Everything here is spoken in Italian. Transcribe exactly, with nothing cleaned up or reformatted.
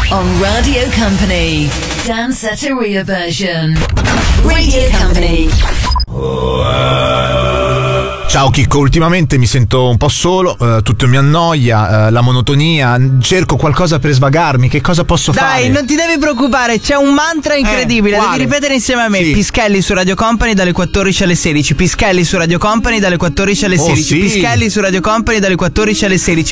on Radio Company. Danceteria version. Radio Company. Ciao Chicco, ultimamente mi sento un po' solo, eh, tutto mi annoia, eh, la monotonia, cerco qualcosa per svagarmi, che cosa posso Dai, fare? Dai, non ti devi preoccupare, c'è un mantra incredibile, Eh, devi quale? ripetere insieme a me. Sì. Pischelli su Radio Company dalle quattordici alle sedici, Pischelli su Radio Company dalle quattordici alle Oh, sedici, sì. Pischelli su Radio Company dalle quattordici alle sedici.